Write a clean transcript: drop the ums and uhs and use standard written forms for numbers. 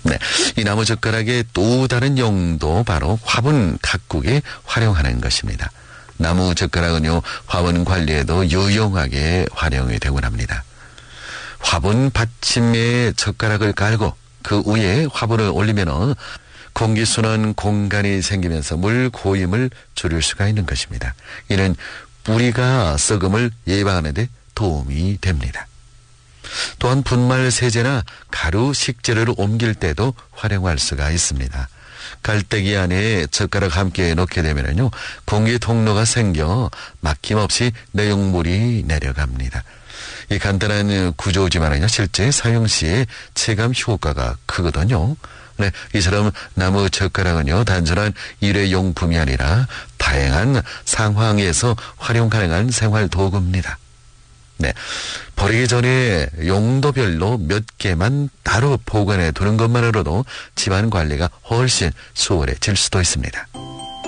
네, 이 나무젓가락의 또 다른 용도 바로 화분 가꾸기에 활용하는 것입니다. 나무젓가락은요, 화분 관리에도 유용하게 활용이 되곤 합니다. 화분 받침에 젓가락을 깔고 그 위에 화분을 올리면 공기순환 공간이 생기면서 물 고임을 줄일 수가 있는 것입니다. 이는 뿌리가 썩음을 예방하는 데 도움이 됩니다. 또한 분말 세제나 가루 식재료를 옮길 때도 활용할 수가 있습니다. 갈대기 안에 젓가락 함께 넣게 되면요, 공기 통로가 생겨 막힘없이 내용물이 내려갑니다. 이 간단한 구조지만은요, 실제 사용 시에 체감 효과가 크거든요. 네, 이처럼 나무 젓가락은요, 단순한 일회용품이 아니라 다양한 상황에서 활용 가능한 생활 도구입니다. 네, 버리기 전에 용도별로 몇 개만 따로 보관해 두는 것만으로도 집안 관리가 훨씬 수월해질 수도 있습니다.